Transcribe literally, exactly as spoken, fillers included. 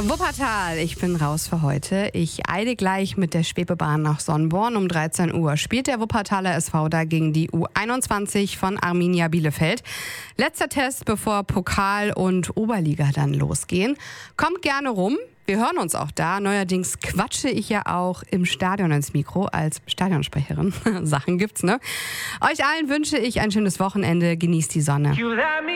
Wuppertal, ich bin raus für heute. Ich eile gleich mit der Schwebebahn nach Sonnborn. Um dreizehn Uhr spielt der Wuppertaler S V da gegen die U einundzwanzig von Arminia Bielefeld. Letzter Test, bevor Pokal und Oberliga dann losgehen. Kommt gerne rum. Wir hören uns auch da. Neuerdings quatsche ich ja auch im Stadion ins Mikro als Stadionsprecherin. Sachen gibt's, ne? Euch allen wünsche ich ein schönes Wochenende. Genießt die Sonne.